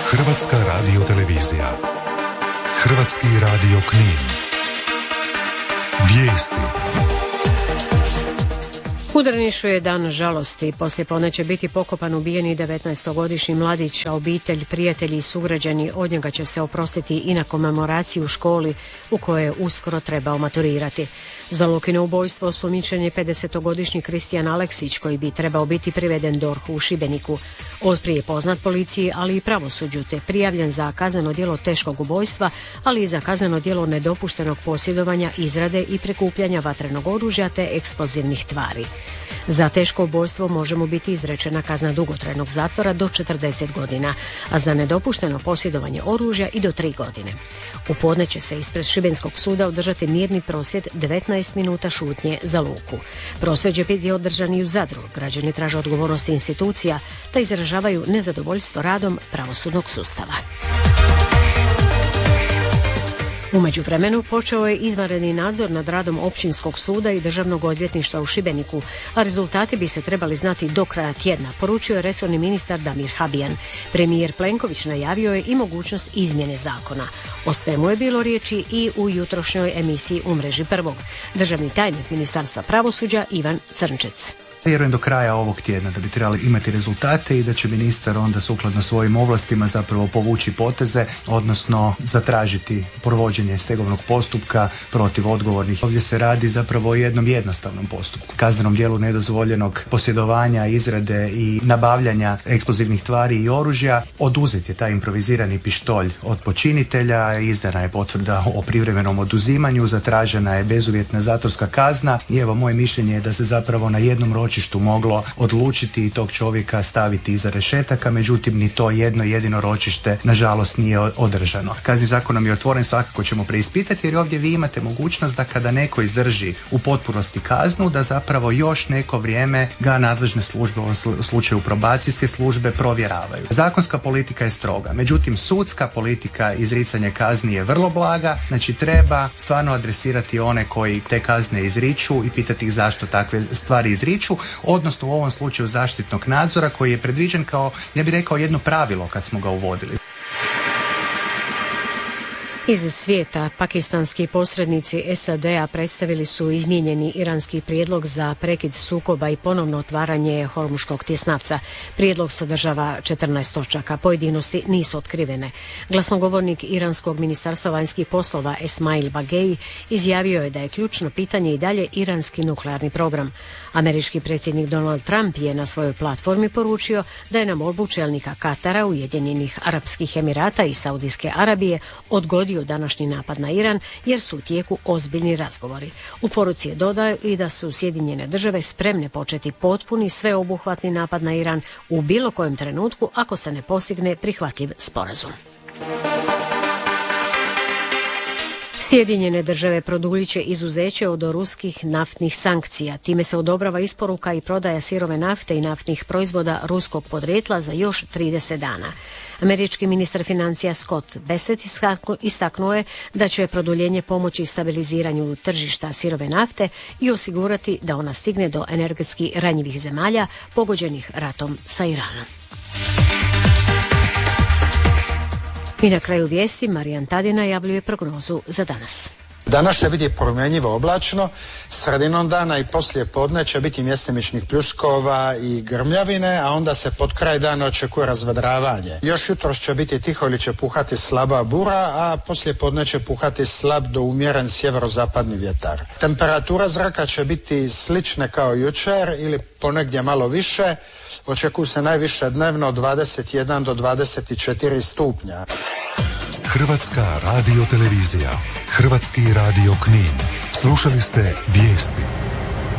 Hrvatska radiotelevizija. Hrvatski radio Knin. Vijesti. U Drnišu je dan žalosti. Poslije podne će biti pokopan ubijeni 19-godišnji mladić, a obitelj, prijatelji i sugrađani od njega će se oprostiti i na komemoraciji u školi u kojoj je uskoro trebao maturirati. Za Lukino ubojstvo osumnjičen je 50-godišnji Kristijan Aleksić, koji bi trebao biti priveden DORH-u u Šibeniku. Otprije poznat policiji, ali i pravosuđu, te prijavljen za kazneno djelo teškog ubojstva, ali i za kazneno djelo nedopuštenog posjedovanja, izrade i prikupljanja vatrenog oružja te eksplozivnih tvari. Za teško ubojstvo može mu biti izrečena kazna dugotrajnog zatvora do 40 godina, a za nedopušteno posjedovanje oružja i do 3 godine. U podne će se ispred Šibenskog suda održati mirni prosvjed 19 minuta šutnje za Luku. Prosvjed će biti održan i u Zadru. Građani traže odgovornosti institucija te izražavaju nezadovoljstvo radom pravosudnog sustava. U međuvremenu počeo je izvanredni nadzor nad radom Općinskog suda i Državnog odvjetništva u Šibeniku, a rezultati bi se trebali znati do kraja tjedna, poručio je resorni ministar Damir Habijan. Premijer Plenković najavio je i mogućnost izmjene zakona. O svemu je bilo riječi i u jutrošnjoj emisiji U mreži prvog. Državni tajnik Ministarstva pravosuđa Ivan Crnčec. Vjerujem do kraja ovog tjedna da bi trebali imati rezultate i da će ministar onda sukladno svojim ovlastima zapravo povući poteze, odnosno zatražiti provođenje stegovnog postupka protiv odgovornih. Ovdje se radi zapravo o jednom jednostavnom postupku. Kaznenom djelu nedozvoljenog posjedovanja, izrade i nabavljanja eksplozivnih tvari i oružja. Oduzet je taj improvizirani pištolj od počinitelja, izdana je potvrda o privremenom oduzimanju, zatražena je bezuvjetna zatvorska kazna i evo moje mišljenje je da se zapravo na jednom ročištu moglo odlučiti i tog čovjeka staviti iza rešetaka, međutim ni to jedno jedino ročište nažalost nije održano. Kazneni zakonom je otvoren, svakako ćemo preispitati jer ovdje vi imate mogućnost da kada neko izdrži u potpunosti kaznu, da zapravo još neko vrijeme ga nadležne službe, u ovom slučaju probacijske službe, provjeravaju. Zakonska politika je stroga, međutim sudska politika izricanja kazni je vrlo blaga, znači treba stvarno adresirati one koji te kazne izriču i pitati ih zašto takve stvari izriču, odnosno u ovom slučaju zaštitnog nadzora koji je predviđen kao, ja bih rekao, jedno pravilo kad smo ga uvodili. Iz svijeta pakistanski posrednici SAD-a predstavili su izmijenjeni iranski prijedlog za prekid sukoba i ponovno otvaranje Hormuškog tjesnavca. Prijedlog sadržava 14 točaka, pojedinosti nisu otkrivene. Glasnogovornik iranskog ministarstva vanjskih poslova Esmail Bagei izjavio je da je ključno pitanje i dalje iranski nuklearni program. Američki predsjednik Donald Trump je na svojoj platformi poručio da je na molbu čelnika Katara, Ujedinjenih Arapskih Emirata i Saudijske Arabije odgodio današnji napad na Iran jer su u tijeku ozbiljni razgovori. U poruci je dodao i da su Sjedinjene Države spremne početi potpuni sveobuhvatni napad na Iran u bilo kojem trenutku ako se ne postigne prihvatljiv sporazum. Sjedinjene Države produljit će izuzeće od ruskih naftnih sankcija. Time se odobrava isporuka i prodaja sirove nafte i naftnih proizvoda ruskog podrijetla za još 30 dana. Američki ministar financija Scott Bessent istaknuo je da će produljenje pomoći stabiliziranju tržišta sirove nafte i osigurati da ona stigne do energetski ranjivih zemalja pogođenih ratom sa Iranom. I na kraju vijesti Marijan Tadin najavljuje prognozu za danas. Danas će biti promjenjivo oblačno, sredinom dana i poslije podne će biti mjestimičnih pljuskova i grmljavine, a onda se pod kraj dana očekuje razvedravanje. Još jutros će biti tiho ili će puhati slaba bura, a poslije podne će puhati slab do umjeren sjeverozapadni vjetar. Temperatura zraka će biti slične kao jučer ili ponegdje malo više. Očekuju se najviše dnevno 21 do 24 stupnja. Hrvatska radiotelevizija, Hrvatski radio Knin. Slušali ste vijesti.